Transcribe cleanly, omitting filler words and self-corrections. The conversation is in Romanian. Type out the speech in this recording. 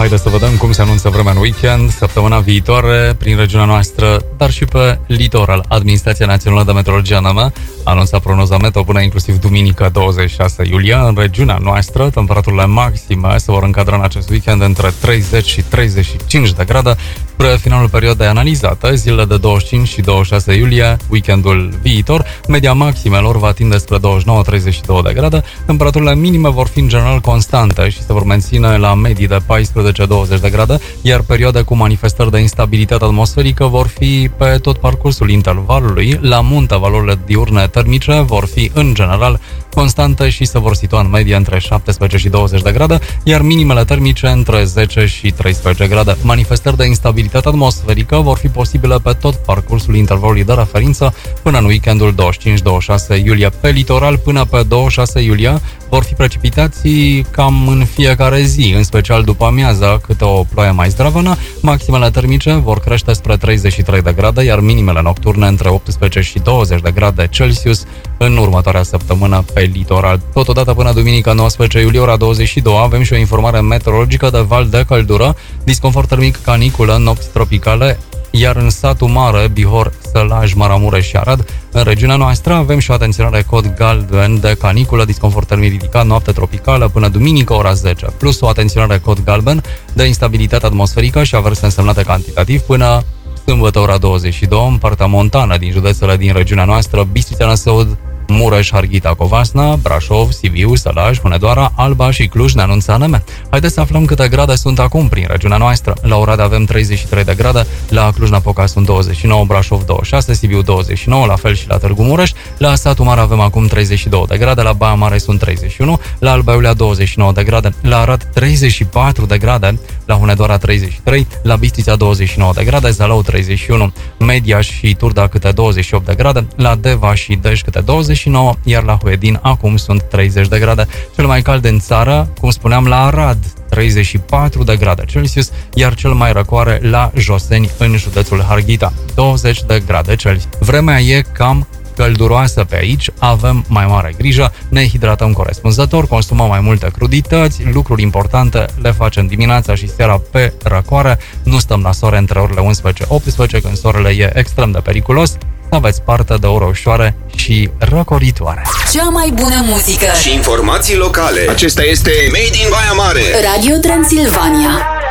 Haideți să vedem cum se anunță vremea în weekend, săptămâna viitoare, prin regiunea noastră, dar și pe litoral. Administrația Națională de Meteorologie ANM anunța prognoza meteo până inclusiv duminică 26 iulie. În regiunea noastră, temperaturile maxime se vor încadra în acest weekend între 30 și 35 de grade. Spre finalul perioadei analizate, zilele de 25 și 26 iulie, weekendul viitor, media maximelor va tinde spre 29-32 de grade. Temperaturile minime vor fi în general constante și se vor menține la medii de 14-20 de grade, iar perioade cu manifestări de instabilitate atmosferică vor fi pe tot parcursul intervalului. La munte, valorile diurne termice vor fi în general constante și se vor situa în medie între 17 și 20 de grade, iar minimele termice între 10 și 13 grade. Manifestări de instabilitate atmosferică vor fi posibile pe tot parcursul intervalului de referință până în weekendul 25-26 iulie. Pe litoral, până pe 26 iulie, vor fi precipitații cam în fiecare zi, în special după amiază, câte o ploaie mai zdravănă. Maximele termice vor crește spre 33 de grade, iar minimele nocturne între 18 și 20 de grade Celsius în următoarea săptămână pe litoral. Totodată până duminică 19 iulie, ora 22, avem și o informare meteorologică de val de căldură, disconfort termic, caniculă, nopți tropicale, iar în satul mare, Bihor, Sălaj, Maramureș și Arad, în regiunea noastră, avem și o atenționare cod galben de caniculă, disconfort termic ridicat, noapte tropicală, până duminică ora 10, plus o atenționare cod galben de instabilitate atmosferică și averse însemnate cantitativ până sâmbătă ora 22, în partea montană din județele din regiunea noastră, Bistrița, Năsăud, Mureș, Harghita, Covasna, Brașov, Sibiu, Sălaj, Hunedoara, Alba și Cluj, ne anunță ANM. Haideți să aflăm câte grade sunt acum prin regiunea noastră. La Oradea avem 33 de grade, la Cluj-Napoca sunt 29, Brașov 26, Sibiu 29, la fel și la Târgu Mureș. La Satul Mare avem acum 32 de grade, la Baia Mare sunt 31, la Alba Iulia 29 de grade, la Arad 34 de grade, la Hunedoara 33, la Bistrița 29 de grade, Zalău 31, Mediaș și Turda câte 28 de grade, la Deva și Dej câte 29, iar la Huedin acum sunt 30 de grade. Cel mai cald în țară, cum spuneam, la Arad 34 de grade Celsius, iar cel mai răcoare la Joseni în județul Harghita 20 de grade Celsius. Vremea e cam călduroasă pe aici, avem mai mare grijă, ne hidratăm corespunzător, consumăm mai multe crudități, lucruri importante le facem dimineața și seara pe răcoare, nu stăm la soare între orele 11-18 când soarele e extrem de periculos, să aveți parte de ore ușoare și răcoritoare. Cea mai bună muzică și informații locale. Acesta este Made in Baia Mare, Radio Transilvania.